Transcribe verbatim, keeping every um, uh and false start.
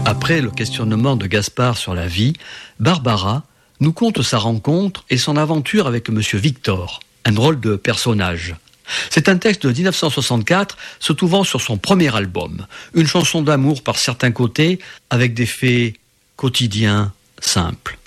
Après le questionnement de Gaspard sur la vie, Barbara nous conte sa rencontre et son aventure avec Monsieur Victor, un drôle de personnage. C'est un texte de dix-neuf cent soixante-quatre se trouvant sur son premier album, une chanson d'amour par certains côtés avec des faits quotidiens simples.